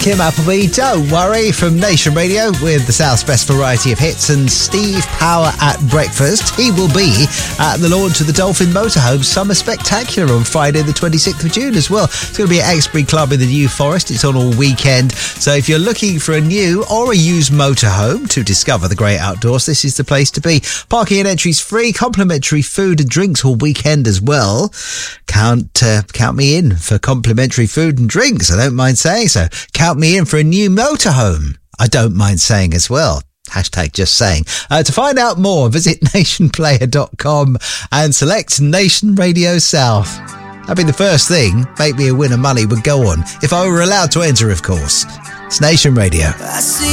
Tim Appleby, Don't Worry, from Nation Radio with the South's best variety of hits, and Steve Power at breakfast. He will be at the launch of the Dolphin Motorhome Summer Spectacular on Friday the 26th of June as well. It's going to be at Exbury Club in the New Forest. It's on all weekend. So if you're looking for a new or a used motorhome to discover the great outdoors, this is the place to be. Parking and entry's free, complimentary food and drinks all weekend as well. Count me in for complimentary food and drinks. I don't mind saying so. Count me in for a new motorhome. I don't mind saying as well. Hashtag just saying. To find out more, visit nationplayer.com and select Nation Radio South. That'd be the first thing. Make me a winner money would go on. If I were allowed to enter, of course. It's Nation Radio.